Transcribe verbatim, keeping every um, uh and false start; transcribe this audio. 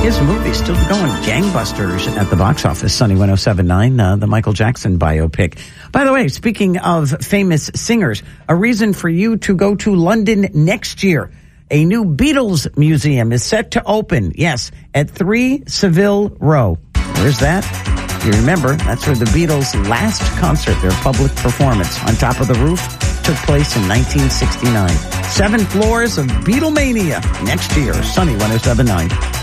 His movie still going gangbusters at the box office. Sunny one oh seven point nine, uh, the Michael Jackson biopic. By the way, speaking of famous singers, a reason for you to go to London next year. A new Beatles museum is set to open, yes, at three Savile Row. Where's that? You remember, that's where the Beatles' last concert, their public performance on top of the roof, took place in nineteen sixty-nine. Seven floors of Beatlemania next year. Sunny one oh seven point nine.